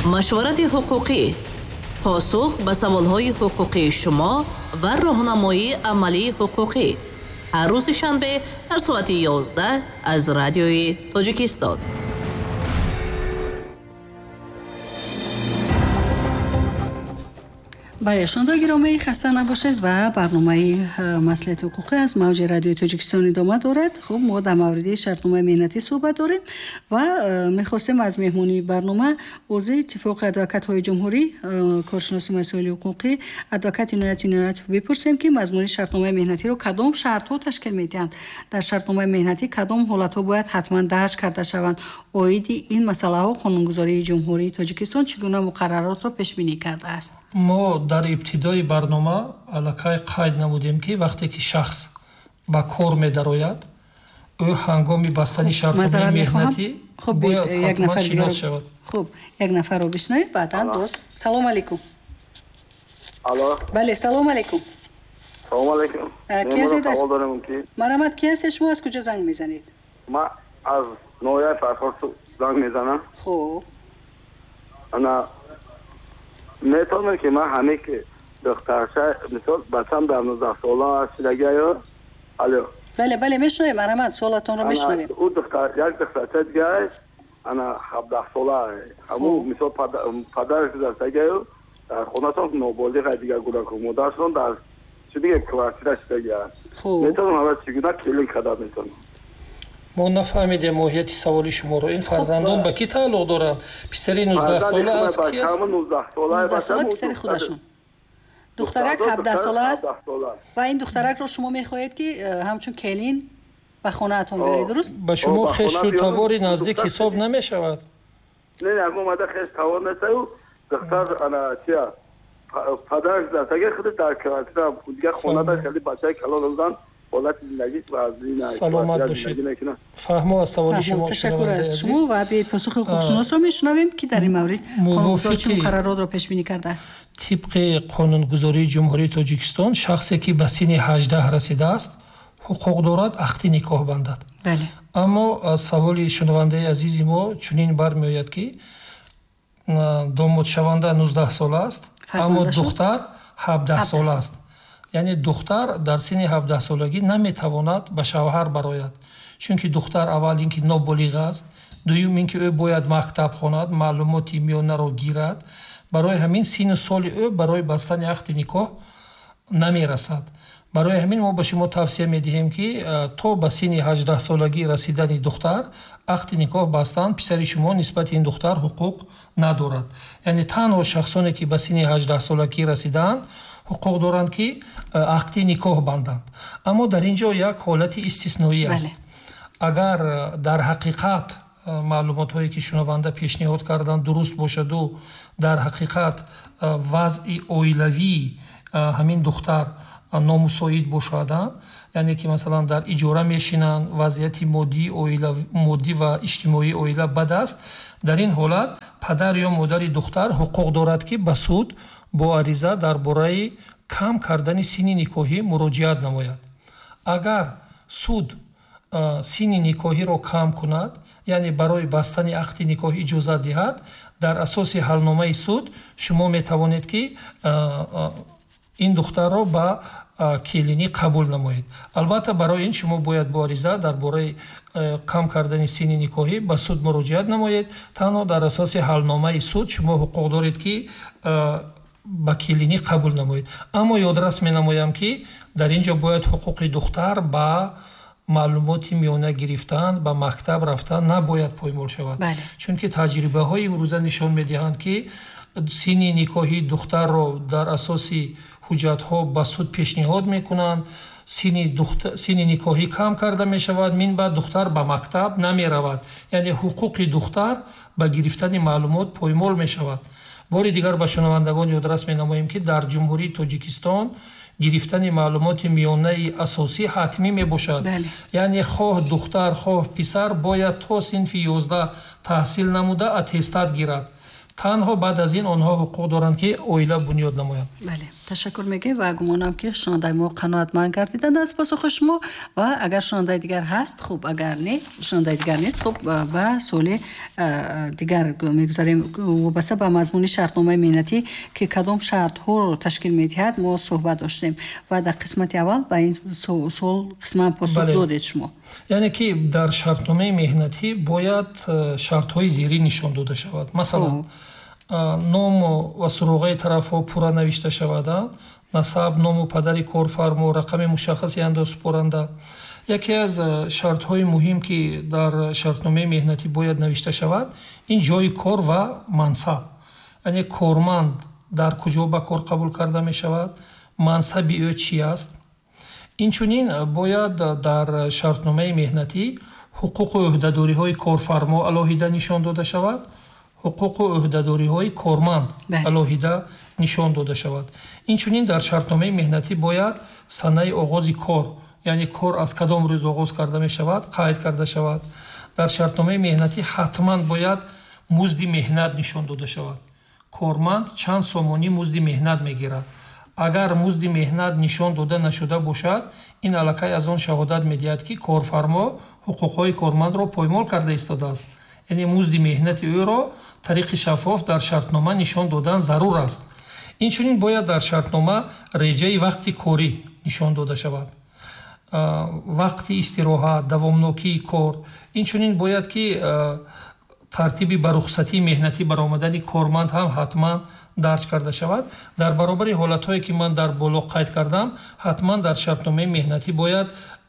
مشورت حقوقی، پاسخ به سوالهای حقوقی شما و راهنمایی عملی حقوقی. هر روز شنبه در ساعت 11 از رادیوی تاجیکستان. برای شنونده گرامی خسته نباشید و برنامه مصلحت حقوقی از موج رادیوی تاجیکستان ادامه دارد. خب ما در مورد شرطنامه مهنتی صحبت داریم و می‌خواستیم از مهمونی برنامه عضو اتفاق ادوکات‌های جمهوری کارشناس مسائل حقوقی ادوکات عنایت بپرسیم که مضمون شرطنامه مهنتی رو کدام شرط‌ها تشکیل می‌دهند. در شرطنامه مهنتی کدام حالت‌ها باید حتما درج کرده شوند. اوید این مسئله‌ها قانونگذاری جمهوری تاجیکستان چگونه مقررات را پیش بینی کرده است؟ ما در ابتدای برنامه علاقه قید نمودیم که وقتی که شخص با کار می‌دراید او هنگامی بستن شرطنامه مهنتی باید یک نفر شناس شود. خب یک نفر رو بشنوید بعدا دوست. سلام علیکم. الو. بله سلام علیکم. سلام علیکم. کی هستید؟ مرحمت کی هستید؟ شما از کجا زنگ میزنید؟ ما از نویا فرخار زنگ میزنم. خب انا میتونم که من همه که دخترشه مثال بچم در 19 ساله رسیدگی یا الو. بله میشنویم مرحمت سوالتون رو میشنویم. او دختر یک دخترچه دیگه انا 17 ساله همون مثال پدرش رسیدگی در خونتون نوبالغ دیگه گوره که مادرشون در چی دیگه کلاسی رسیدگی خب میتونم همه چگونه کلین کدام میتونم. ما نفهمیدیم موهیت سوالی شما رو. این فرزندان با کی تعلق دارند؟ پسری 19 ساله است کی است؟ 19 ساله پسر خودشون. دخترک 17 ساله است و این دخترک رو شما میخواهید که همچون کلین به خانه اتون برید درست؟ با شما خش و تباری نزدیک حساب نمیشود؟ نه ما ماده خش تبار نسو دختر انا چیا پدرش دست اگر خود در کراترا دیگه خانه داشت خیلی بچه کلان روزان حالت زندگی و از این سلامت باشید. فهمو از سوال شما. تشکر از شما و به پاسخ حقوقشناس رو میشنویم که در این مورد قانونگذار چه مقررات را پیش بینی کرده است. طبق قانونگذاری جمهوری تاجیکستان شخصی که به سن 18 رسیده است حقوق دارد عقد نکاح بندد. بله. اما از سوال شنونده عزیز ما چنین برمیآید که داماد شونده 19 ساله است اما دختر 17 ساله است. یعنی دختر در سن 17 سالگی نمیتواند به شوهر برآید چونکه دختر اول اینکه نابالغ است، دوم اینکه او باید مکتب خواند، معلومات میانه را گیرد. برای همین سن سال او برای بستن عقد نکاح نمیرسد. برای همین ما به شما توصیه میدهیم که تا به سن 18 سالگی رسیدن دختر عقد نکاح بستن پسر شما نسبت این دختر حقوق ندارد. یعنی تنها شخصانی که به سن 18 سالگی رسیدند حقوق دارند که عقد نکاح بندند. اما در اینجا یک حالت استثنایی است. اگر در حقیقت معلومات هایی که شنونده پیشنهاد کردند درست باشد و در حقیقت وضع اویلوی همین دختر نامساعد باشد، یعنی که مثلا در اجاره میشینند، وضعیت مادی و اجتماعی اویله بد است، در این حالت پدر یا مادر دختر حقوق دارد که به سود با عریضه درباره کم کردن سن نکاحی مراجعت نماید. اگر سود سن نکاحی را کم کند، یعنی برای بستن عقد نکاح اجازه دهد، در اساس حلنامه سود شما می توانید که این دختر را به کلینی قبول نمایید. البته برای این شما باید با عریضه درباره کم کردن سن نکاحی به سود مراجعت نمایید. تنها در اساس حلنامه سود شما حقوق دارید که با کلینی قبول نمایید. اما یادرس می نمایم که در اینجا باید حقوق دختر با معلومات میانه گرفتن به مکتب رفتن نباید پایمال شود. چون که تجربه های امروزه نشان میدهند که سن نکاحی دختر را در اساس حجت ها به سود پیشنهاد میکنند، سن نکاحی کم کرده می شود، من بعد دختر به مکتب نمی رود. یعنی حقوق دختر به گرفتن معلومات پایمال می شود. باری دیگر به شنوندگان یادرس می نماییم که در جمهوری تاجیکستان گرفتن معلومات میانه اساسی حتمی می باشد. یعنی خواه دختر خواه پسر باید تا صنف 11 تحصیل نموده اتستات گیرد. танҳо баъд аз ин онҳо ҳуқуқ доранд ки оила бунёд намоянд. бале, ташаккур мегӯем ва гумонам ки шунавандаи мо қаноатманд гардиданд аз пасухи шумо ва агар шунавандаи дигар ҳаст хуб, агар не шунавандаи дигар нест хуб, ба суоли дигар мегузарем. вобаста ба мазмуни шартномаи меҳнатӣ ки кадом шартҳоро ташкил медиҳад мо суҳбат доштем ва дар қисмати аввал ба ин суол қисман посух додед шумо. яъне ки дар шартномаи меҳнатӣ бояд шартҳои зерӣ нишон дода шавад. масалан ному ва суруғаи тарафҳо пурра навишта шаваданд, насаб, ному падари корфармо, рақами мушаххаси андозсупоранда. яке аз шартҳои муҳим ки дар шартномаи меҳнатӣ бояд навишта шавад, ин ҷои кор ва мансаб. яъне корманд дар куҷо ба кор қабул карда мешавад, мансаби ӯ чӣ аст. инчунин бояд дар шартномаи меҳнатӣ ҳуқуқу ӯҳдадориҳои корфармо алоҳида нишон дода шавад, ҳуқуқу ӯҳдадориҳои корманд алоҳида нишон дода шавад. инчунин дар шартномаи меҳнатӣ бояд санаи оғози кор, яъне кор аз кадом рӯз оғоз карда мешавад қайд карда шавад. дар шартномаи меҳнатӣ ҳатман бояд музди меҳнат нишон дода шавад. корманд чанд сомонӣ музди меҳнат мегирад. агар музди меҳнат нишон дода нашуда бошад, ин аллакай аз он шаҳодат медиҳад ки корфармо ҳуқуқҳои кормандро поймол карда истодааст. яъне музди меҳнати ӯро тариқи шаффоф дар шартнома нишон додан зарур аст. инчунин бояд дар шартнома реҷаи вақти корӣ нишон дода шавад, вақти истироҳат, давомнокии кор. инчунин бояд ки тартиби ба рухсатии меҳнатӣ баромадани корманд ҳам ҳатман дарҷ карда шавад. дар баробари ҳолатҳое ки ман дар боло қайд кардам, ҳатман дар шартномаи меҳнатӣ бояд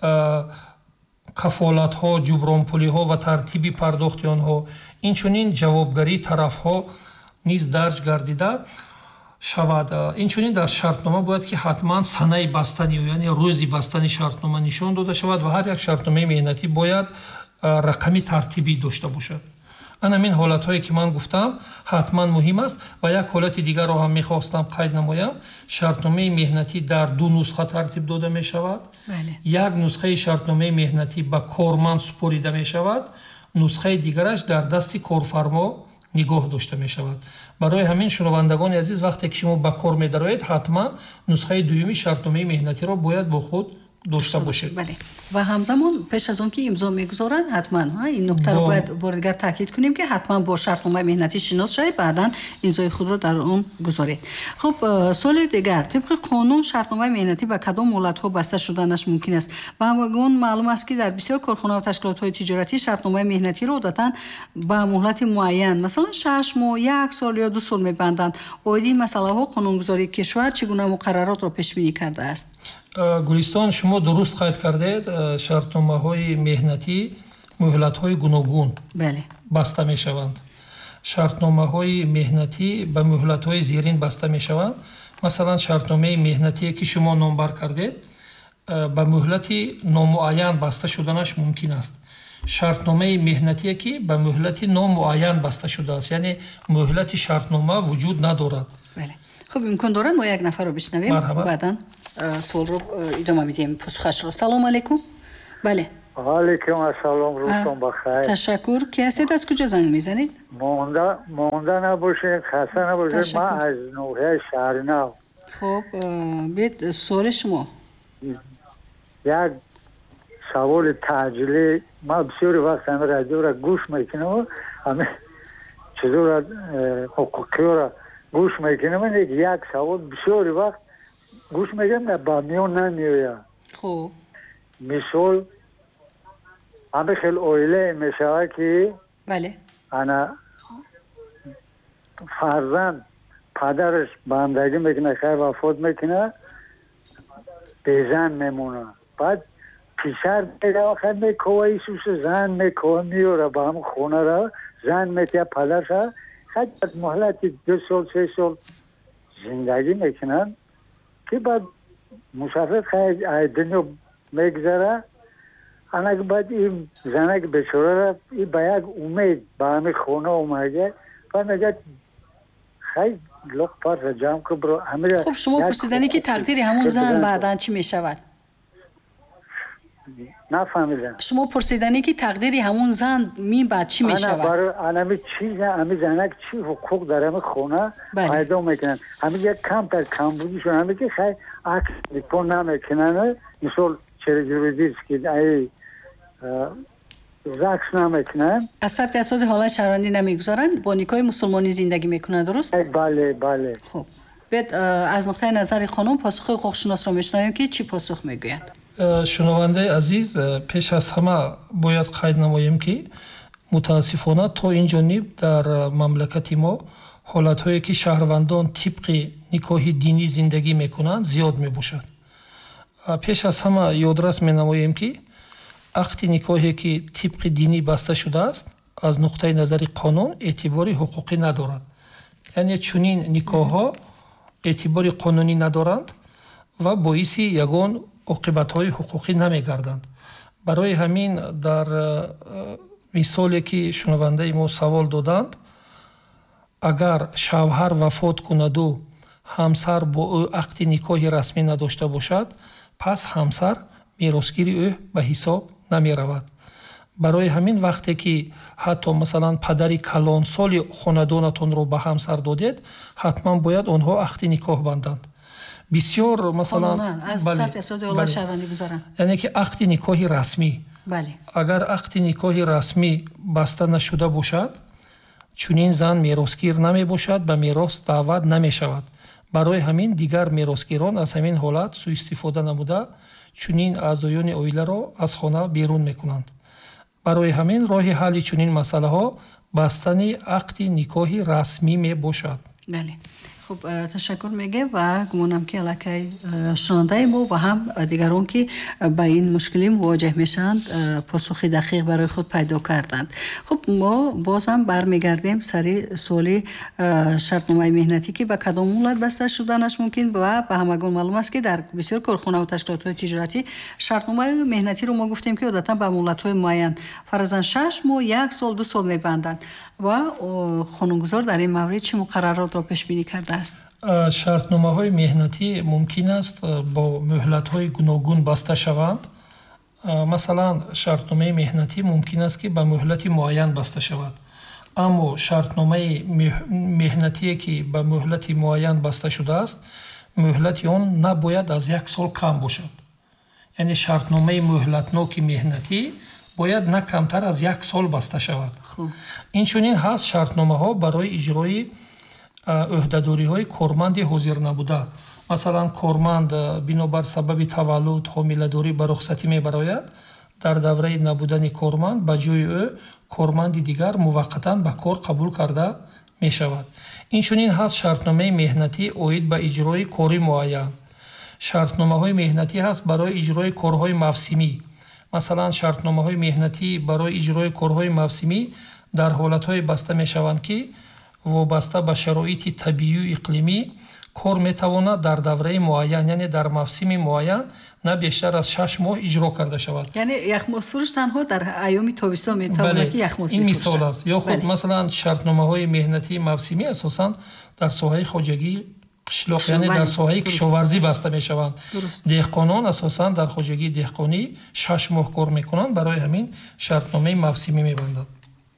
кафолатҳо, ҷубронпулиҳо ва тартиби пардохти онҳо, инчунин ҷавобгарии тарафҳо низ дарҷ гардида шавад. инчунин дар шартнома бояд ки ҳатман санаи бастани ӯ, яъне рӯзи бастани шартнома нишон дода шавад ва ҳар як шартномаи меҳнатӣ бояд рақами тартибӣ дошта бошад. ана ин ҳолатҳое ки ман гуфтам ҳатман муҳим аст. ва як ҳолати дигарро ҳам мехостам қайд намоям. шартномаи меҳнатӣ дар ду нусха тартиб дода мешавад. як нусхаи шартномаи меҳнатӣ ба корманд супорида мешавад, нусхаи дигараш дар дасти корфармо нигоҳ дошта мешавад. барои ҳамин шунавандагони азиз, вақте ки шумо ба кор медароед, ҳатман нусхаи дуюми шартномаи меҳнатиро бояд бо худ дошта бошед. ва ҳамзамон пеш аз он ки имзо мегузоранд, ҳатман ин нуктаро бояд бори дигар таъкид кунем ки ҳатман бо шартномаи меҳнатӣ шинос шавед, баъдан имзои худро дар он гузоред. хуб, суоли дигар, тибқи қонун шартномаи меҳнатӣ ба кадом ҳолатҳо баста шуданаш мумкин аст? ба ҳамагон маълум аст ки дар бисёр корхонаҳо ва ташкилотҳои тиҷоратӣ шартномаи меҳнатиро одатан ба муҳлати муайян, масалан 6 моҳ, 1 сол ё 2 сол мебанданд. оиди масъалаҳо қонунгузории кишвар чӣ гуна муқарраротро пешбинӣ кардааст? гулистон, шумо дуруст қайд кардед, шартномаҳои меҳнатӣ муҳлатҳои гуногун баста мешаванд. шартномаҳои меҳнатӣ ба муҳлатҳои зерин баста мешаванд. масалан шартномаи меҳнатие ки шумо номбар кардед ба муҳлати номуайян баста шуданаш мумкин аст. шартномаи меҳнатие ки ба муҳлати номуайян баста шудааст, яъне муҳлати шартнома вуҷуд надорад. хуб, имкон дорад мо як нафарро бишнавем, баъдан суолро идома медиҳем посухашро. салом алейкум. бале. алейкум ассалом, рӯзтон бахайр. ташаккур. ки ҳастед, аз куҷо занг мезанед? монда набошед, хаста набошед. ман аз ноҳияи шаҳринав. хуб, бед суоли шумо. як саволи таъҷилӣ. ман бисёри вақт ҳамин радиоро гӯш мекунам, ҳамин чизора ҳуқуқиёро гӯш мекунам. як савол бисёри вақт гӯш мекунам, ба миён намеояд. хуб, мисол ҳамин хел оилае мешавад ки ана фарзанд падараш бандагӣ мекуна, хай вафот мекуна, безан мемона. баъд писар мегава мекова исуса, зан мекова миёра ба ҳамин хонара, зан метия падарша, хай аз муҳлати 2 сол 3 сол зиндагӣ мекунанд ки баъд мусафир хай аз дунё мегзара. анак баъд ин занак бечорара ба як умед ба ҳамин хона омада ва мегӯяд хай лоқ парса ҷамъ ку бро. хуб, шумо пурсидане ки тақдири ҳамон зан баъдан чӣ мешавад? نفهمیدم. شما پرسیدنی که تقدیری همون زن بعد چی می شود؟ برای همه چیز همه زنک چی حقوق در همه خونه پیدا میکنن. همه یک کم در کمبودیشون همه که خیلی عکس نکن نمیکنن. مثل چرا جوریدیست که ای زکس نمیکنن. از ثبت اسناد حالت شهروندی نمیگذارن، با نیکای مسلمانی زندگی میکنن، درست؟ بله. خب بعد از نقطه نظر قانون پاسخ حقوقشناس را میشنویم که چی پاسخ میگویند؟ шунавандаи азиз, пеш аз ҳама бояд қайд намоем ки мутаассифона то ин ҷониб дар мамлакати мо ҳолатҳое ки шаҳрвандон тибқи никоҳи динӣ зиндагӣ мекунанд зиёд мебошад. пеш аз ҳама ёдрас менамоем ки ақди никоҳе ки тибқи динӣ баста шудааст аз нуқтаи назари қонун эътибори ҳуқуқӣ надорад. яъне чунин никоҳҳо эътибори қонунӣ надоранд ва боиси ягон оқибатҳои ҳуқуқӣ намегарданд. барои ҳамин дар мисоле ки шунавандаи мо савол доданд, агар шавҳар вафот кунаду ҳамсар бо ӯ ақди никоҳи расмӣ надошта бошад, пас ҳамсар меросгири ӯ ба ҳисоб намеравад. барои ҳамин вақте ки ҳатто масалан падари калонсоли хонадонатонро ба ҳамсар додед, ҳатман бояд онҳо ақди никоҳ банданд. бисёр масалан яъне ки ақди никоҳи расмӣ, агар ақди никоҳи расмӣ баста нашуда бошад, чунин зан меросгир намебошад, ба мерос даъват намешавад. барои ҳамин дигар меросгирон аз ҳамин ҳолат сӯистифода намуда чунин аъзоёни оиларо аз хона берун мекунанд. барои ҳамин роҳи ҳалли чунин масъалаҳо бастани ақди никоҳи расмӣ мебошад. خب تشکر میگه و گمانم که علاقه شنونده ما و هم دیگران که با این مشکلی مواجه میشند پاسخ دقیق برای خود پیدا کردند. خب ما باز هم برمیگردیم سری سوال شرطنامه مهنتی که به کدام ملت بسته شدنش ممکن و به همگان معلوم است که در بسیار کارخانه و تشکیلات تجارتی شرطنامه مهنتی رو ما گفتیم که عادتا به ملت‌های معین فرضاً 6 ماه 1 سال 2 سال میبندند و قانونگذار در این مورد چه مقررات را پیش بینی کرده است؟ شرطنامه‌های مهنتی ممکن است با مهلت‌های گوناگون بسته شوند. مثلا شرطنامه مهنتی ممکن است که با مهلت معین بسته شود. اما شرطنامه مهنتی که با مهلت معین بسته شده است، مهلت آن نباید از 1 سال کم باشد. یعنی شرطنامه مهلتناک مهنتی باید نه کمتر از 1 سال بسته شود. اینچنین هست شرطنامه‌ها برای اجرای عهده‌داری‌های کارمند حاضر نبوده. مثلا کارمند بنابر سبب تولد حامله‌داری به رخصتی می‌براید، در دوره نبودن کارمند به جای او کارمند دیگر موقتاً به کار قبول کرده می‌شود. اینچنین هست شرطنامه مهنتی عاید به اجرای کاری معین. شرطنامه‌های مهنتی هست برای اجرای کارهای موسمی. مثلا شرطنامه‌های مهنتی برای اجرای کارهای موسمی در حالت‌های بسته می‌شوند که وابسته به شرایط طبیعی و اقلیمی کار می‌تواند در دوره معین، یعنی در موسم معین نه بیشتر از 6 ماه اجرا کرده شود. یعنی یخماز فروش تنها در ایام تابستان می‌تواند که یخماز این مثال است. یا خود مثلا شرطنامه‌های مهنتی موسمی اساساً در ساحه خواجگی قشلاق، یعنی در ساحه کشاورزی بسته می‌شوند. دهقانان اساساً در خواجگی دهقانی 6 ماه کار می‌کنند، برای همین شرطنامه موسمی می‌بندند.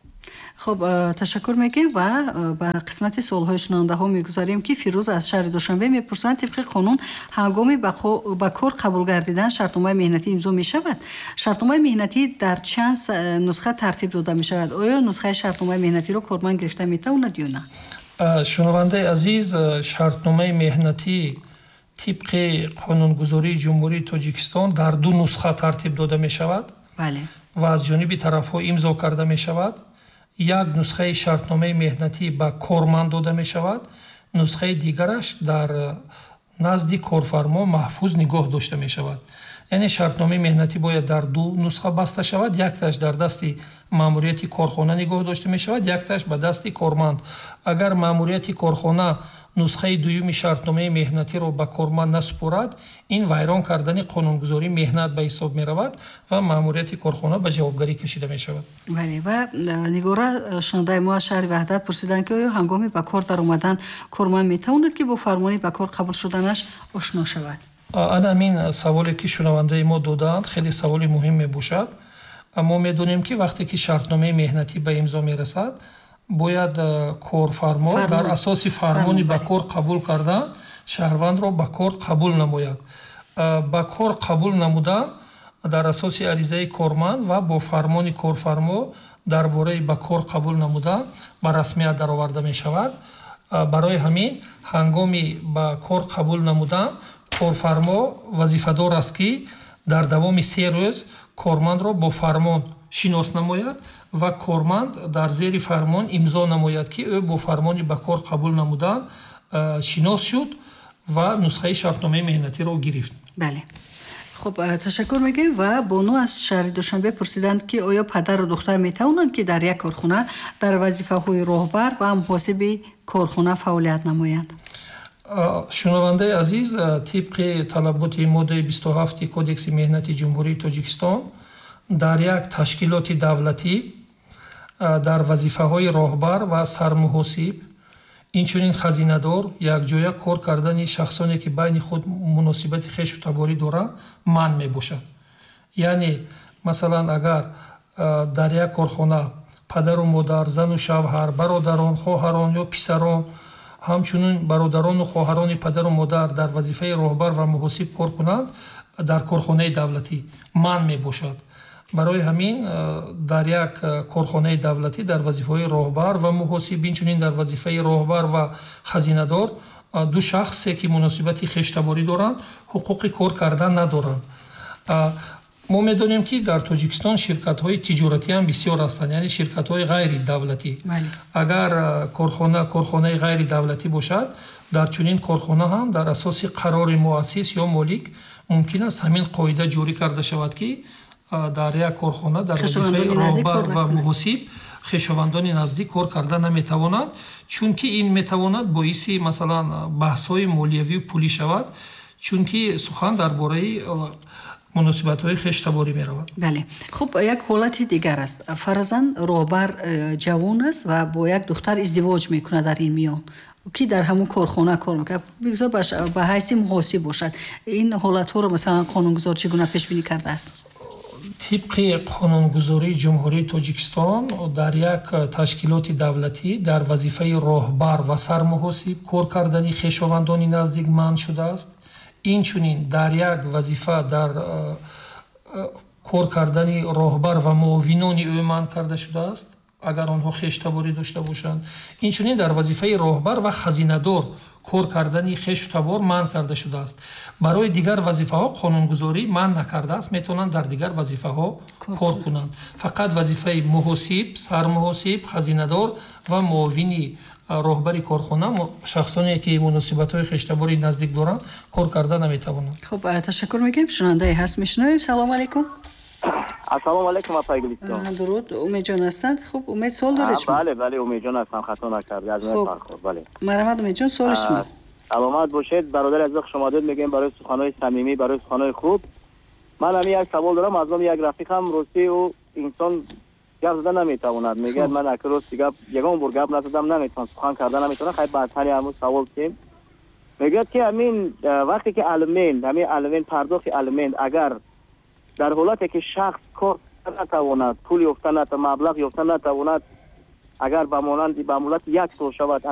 خب تشکر میگیم و به قسمت سوال‌های شنونده ها میگذاریم که فیروز از شهر دوشنبه میپرسند طبق قانون هنگامی به کار قبول گردیدن شرطنامه مهنتی امضا میشود. شرطنامه مهنتی در چند نسخه ترتیب داده میشود؟ آیا نسخه شرطنامه مهنتی رو کارمند گرفته میتواند یا نه؟ شنونده عزیز، شرطنامه مهنتی طبق قانونگذاری جمهوری تاجیکستان در 2 نسخه ترتیب داده میشود. بله. و از جانب طرف‌ها امضا کرده میشود. یک نسخه شرطنامه مهنتی به کارمند داده می شود، نسخه دیگرش در نزد کارفرما محفوظ نگاه داشته می شود. یعنی شرطنامه مهنتی باید در 2 نسخه بسته شود، یکتاش در دست ماموریت کارخانه نگاه داشته می شود، یکتاش به دست کارمند. اگر ماموریت کارخانه نسخه دوم شرطنامه مهنتی را به کارمند نسپارد، این ویران کردن قانونگذاری مهنت به حساب می رود و ماموریت کارخانه به جوابگری کشیده می شود. بله. و نگاره شنونده ما از شهر وحدت پرسیدن که آیا هنگامی به کار در آمدن کارمند می تواند که با فرمانی به کار قبول شدنش آشنا شود؟ ана ҳамин саволе ки шунавандаи мо доданд хеле саволи муҳим мебошад. мо медонем ки вақте ки шартномаи меҳнатӣ ба имзо мерасад, бояд корфармо дар асоси фармони ба кор қабул кардан шаҳрвандро ба кор қабул намояд. ба кор қабул намудан дар асоси аризаи корманд ва бо фармони корфармо дар бораи ба кор қабул намудан ба расмият дароварда мешавад. барои ҳамин ҳангоми ба кор қабул намудан корфармо вазифадор аст ки дар давоми 3 рӯз кормандро бо фармон шинос намояд ва корманд дар зери фармон имзо намояд ки ӯ бо фармони ба кор қабул намудан шинос шуд ва нусхаи шартномаи меҳнатиро гирифт. бале. خب تشکر میگیم و بانو از شهر دوشنبه پرسیدند که آیا پدر و دختر میتوانند که در یک کارخانه در وظیفه های راهبر و محاسب کارخانه فعالیت نمایند؟ شنونده عزیز، طبق طلبات ماده 27 کودکس مهنتی جمهوری تاجیکستان در یک تشکیلات دولتی در وظیفه های راهبر و سرمحاسب инчунин хазинадор якҷоя кор кардани шахсоне ки байни худ муносибати хешу таборӣ доранд манъ мебошад. яъне масалан агар дар як корхона падару модар, зану шавҳар, бародарон, хоҳарон ё писарон, ҳамчунин бародарону хоҳарони падару модар дар вазифаи роҳбар ва муҳосиб кор кунанд, дар корхонаи давлатӣ манъ мебошад. барои ҳамин дар як корхонаи давлатӣ дар вазифаҳои роҳбар ва муҳосиб, инчунин дар вазифаи роҳбар ва хазинадор ду шахсе ки муносибати хештаборӣ доранд ҳуқуқи кор кардан надоранд. мо медонем ки дар Тоҷикистон ширкатҳои тиҷоратӣ ҳам бисёр ҳастанд, яъне ширкатҳои ғайри давлатӣ. агар корхонаи ғайри давлатӣ бошад, дар чунин корхона ҳам дар асоси қарори муассис ё молик мумкин аст ҳамин қоида ҷорӣ карда шавад ки дар як корхона дар вазифаи роҳбар ва муҳосиб хешовандони наздик кор карда наметавонанд, чунки ин метавонад боиси масалан баҳсҳои молиявию пулӣ шавад, чунки сухан дар бораи муносибатҳои хештаборӣ меравад. бале. хуб, як ҳолати дигар аст. фаразан роҳбар ҷавон аст ва бо як духтар издивоҷ мекунад дар ин миён ки дар ҳамун корхона кор мекунад, бигзор ба ҳайси муҳосиб бошад. ин ҳолатҳоро масалан қонунгузор чӣ гуна пешбинӣ кардааст? طبق قانونگذاری جمهوری تاجیکستان در یک تشکیلات دولتی در وظیفه راهبر و سرمحاسب کار کردن خویشاوندان نزدیک منع شده است. اینچنین در یک وظیفه در کار کردن راهبر و معاونان او منع کرده شده است اگر آنها خویشتباری داشته باشند. اینچنین در وظیفه راهبر و خزینه‌دار کار کردن خویشتبار منع کرده شده است. برای دیگر وظیفه ها قانونگذاری منع نکرده است، میتونند در دیگر وظیفه ها کار کنند. فقط وظیفه محاسب، سرمحاسب، خزینه‌دار و معاونی راهبری کارخانه شخصانی که مناسبت های خویشتباری نزدیک دارند کار کرده نمیتوانند. خب تشکر میگیم. شنونده هست میشنویم. سلام علیکم. السلام علیکم آقای گلیستان. درود. امید جان هستند؟ خب امید سوال دارید شما؟ بله بله امید جان هستم، خطا نکردید. از من فرخورد. بله. مرحمت امید جان، سوال شما. سلامت باشید. برادر عزیز شما دید میگم برای سخنهای صمیمی، برای سخنهای خوب. من هم یک سوال دارم. از من یک رفیقم روسی و انسان گپ زدن نمیتواند. میگه من اکروس دیگه یگان بار گپ نزدم نمیتونم، سخن کردن نمیتونم. خیلی بحثانی همون سوال کردیم. میگه که همین وقتی که المین پرداخت المین اگر در حالتی که شخص کار نتواند، پول یافته نتواند، مبلغ یافته نتواند، اگر به مانند به مولت یک سال شود